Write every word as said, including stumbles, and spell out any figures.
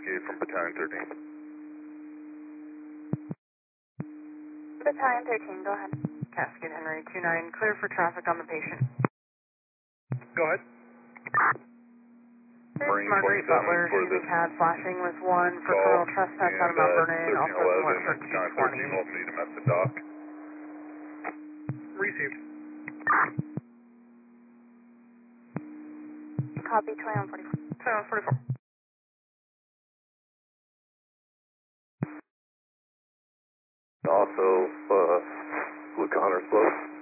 Cascade from Battalion thirteen. Battalion thirteen, go ahead. Cascade Henry two nine, clear for traffic on the patient. Go ahead. Marine Marguerite twenty-seven Butler, for she's this a CAD flashing with one for call, criminal trespass and on Mount uh, Vernon, also some work for thirteen eleven, two Battalion twenty. thirteen will meet him at the dock. Received. Copy twenty-one forty-four. twenty-one forty-four. Also, uh, Blue Connor Slope.